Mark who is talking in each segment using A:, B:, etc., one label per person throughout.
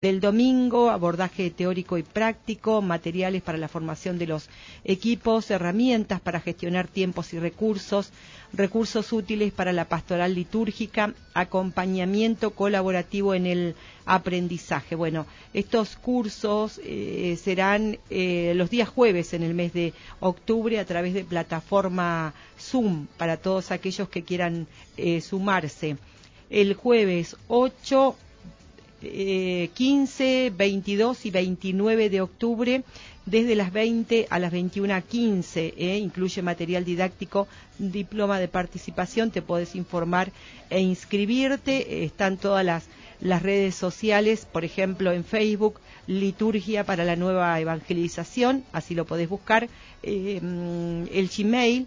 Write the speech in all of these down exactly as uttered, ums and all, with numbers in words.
A: Del domingo, abordaje teórico y práctico, materiales para la formación de los equipos, herramientas para gestionar tiempos y recursos, recursos útiles para la pastoral litúrgica, acompañamiento colaborativo en el aprendizaje. Bueno, estos cursos eh, serán eh, los días jueves en el mes de octubre a través de plataforma Zoom para todos aquellos que quieran eh, sumarse. El jueves ocho, Eh, quince, veintidós y veintinueve de octubre, desde las veinte a las veintiuna quince, eh, incluye material didáctico, diploma de participación, te podés informar e inscribirte, están todas las, las redes sociales, por ejemplo en Facebook, Liturgia para la Nueva Evangelización, así lo podés buscar, eh, el Gmail,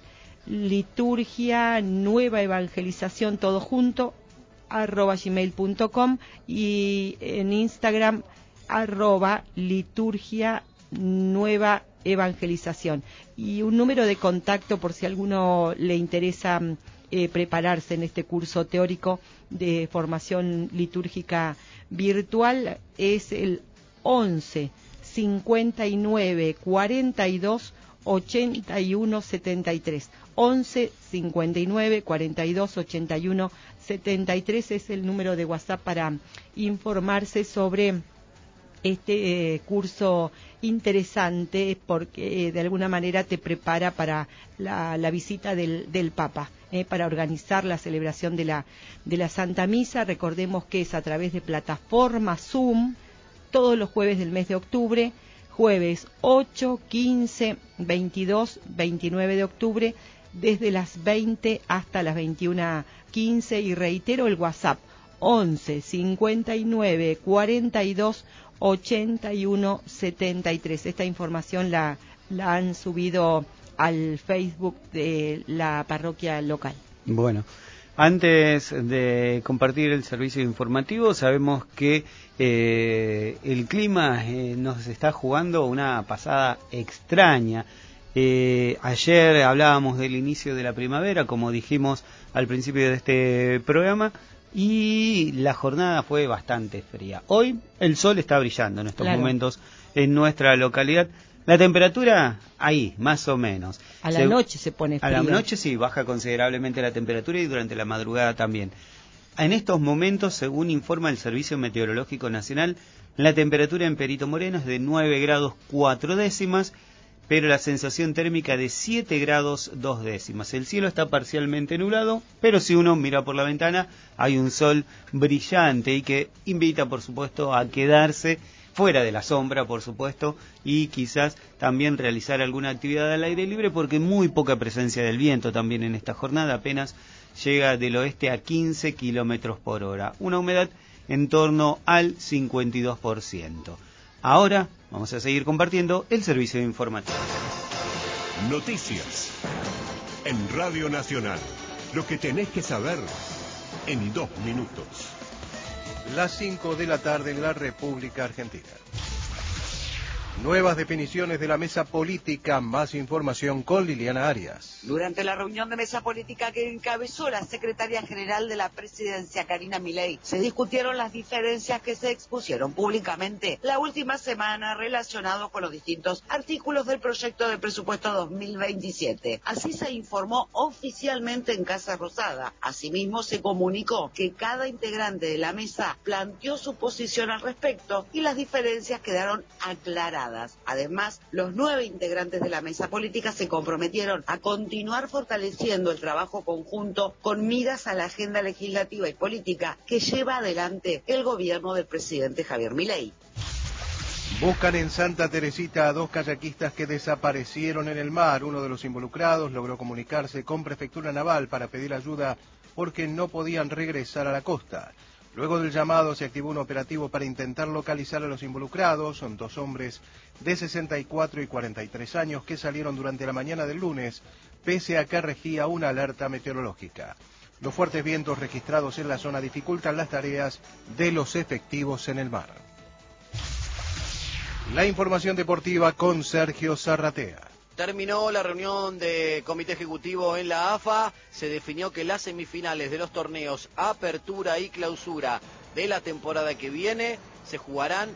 A: Liturgia Nueva Evangelización, todo junto, arroba gmail punto com, y en Instagram arroba liturgia nueva evangelización, y un número de contacto por si a alguno le interesa eh, prepararse en este curso teórico de formación litúrgica virtual, es el once cincuenta y nueve cuarenta y dos ochenta y uno setenta y tres. once cincuenta y nueve cuarenta y dos ochenta y uno setenta y tres es el número de WhatsApp para informarse sobre este eh, curso interesante, porque eh, de alguna manera te prepara para la, la visita del, del Papa, eh, para organizar la celebración de la, de la Santa Misa. Recordemos que es a través de plataforma Zoom, todos los jueves del mes de octubre, jueves ocho, quince, veintidós, veintinueve de octubre, desde las veinte hasta las veintiuna quince, y reitero el WhatsApp once cincuenta y nueve cuarenta y dos ochenta y uno setenta y tres. Esta información la, la han subido al Facebook de la parroquia local.
B: Bueno, antes de compartir el servicio informativo, sabemos que eh, el clima eh, nos está jugando una pasada extraña. Eh, ayer hablábamos del inicio de la primavera, como dijimos al principio de este programa, y la jornada fue bastante fría. Hoy el sol está brillando en estos claro. momentos en nuestra localidad. La temperatura ahí, más o menos.
A: A la se, noche se pone frío.
B: A la noche sí, baja considerablemente la temperatura, y durante la madrugada también. En estos momentos, según informa el Servicio Meteorológico Nacional, la temperatura en Perito Moreno es de nueve grados cuatro décimas, pero la sensación térmica de siete grados dos décimas. El cielo está parcialmente nublado, pero si uno mira por la ventana, hay un sol brillante y que invita, por supuesto, a quedarse fuera de la sombra, por supuesto, y quizás también realizar alguna actividad al aire libre, porque muy poca presencia del viento también en esta jornada, apenas llega del oeste a quince kilómetros por hora. Una humedad en torno al cincuenta y dos por ciento. Ahora vamos a seguir compartiendo el servicio informativo.
C: Noticias en Radio Nacional. Lo que tenés que saber en dos minutos.
D: Las cinco de la tarde en la República Argentina. Nuevas definiciones de la mesa política, más información con Liliana Arias.
E: Durante la reunión de mesa política que encabezó la secretaria general de la presidencia, Karina Milei, se discutieron las diferencias que se expusieron públicamente la última semana relacionados con los distintos artículos del proyecto de presupuesto dos mil veintisiete. Así se informó oficialmente en Casa Rosada. Asimismo, se comunicó que cada integrante de la mesa planteó su posición al respecto y las diferencias quedaron aclaradas. Además, los nueve integrantes de la mesa política se comprometieron a continuar fortaleciendo el trabajo conjunto con miras a la agenda legislativa y política que lleva adelante el gobierno del presidente Javier Milei.
D: Buscan en Santa Teresita a dos kayakistas que desaparecieron en el mar. Uno de los involucrados logró comunicarse con Prefectura Naval para pedir ayuda porque no podían regresar a la costa. Luego del llamado se activó un operativo para intentar localizar a los involucrados. Son dos hombres de sesenta y cuatro y cuarenta y tres años que salieron durante la mañana del lunes, pese a que regía una alerta meteorológica. Los fuertes vientos registrados en la zona dificultan las tareas de los efectivos en el mar. La información deportiva con Sergio Zarratea.
F: Terminó la reunión de comité ejecutivo en la A F A, se definió que las semifinales de los torneos Apertura y Clausura de la temporada que viene se jugarán